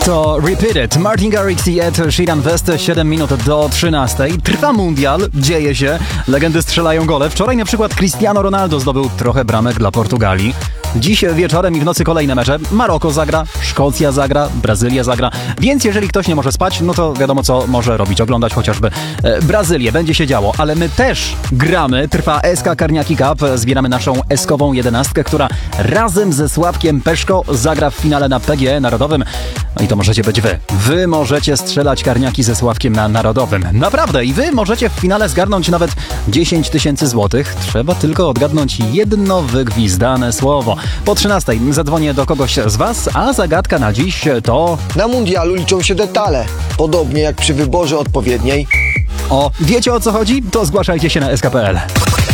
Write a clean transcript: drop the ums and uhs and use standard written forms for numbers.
To Repeat It. Martin Garrix i Ed Sheeran West, 7 minut do 13. Trwa mundial, dzieje się, legendy strzelają gole. Wczoraj na przykład Cristiano Ronaldo zdobył trochę bramek dla Portugalii. Dziś wieczorem i w nocy kolejne mecze. Maroko zagra, Szkocja zagra, Brazylia zagra. Więc jeżeli ktoś nie może spać, no to wiadomo co może robić. Oglądać chociażby Brazylię. Będzie się działo. Ale my też gramy. Trwa SK Karniaki Cup. Zbieramy naszą eskową 11, która razem ze Sławkiem Peszko zagra w finale na PGE Narodowym. No i to możecie być wy. Wy możecie strzelać karniaki ze Sławkiem na Narodowym. Naprawdę. I wy możecie w finale zgarnąć nawet 10 000 złotych. Trzeba tylko odgadnąć jedno wygwizdane słowo. Po 13 zadzwonię do kogoś z was, a zagadka na dziś to... Na mundialu liczą się detale. Podobnie jak przy wyborze odpowiedniej. Wiecie o co chodzi? To zgłaszajcie się na SK.pl.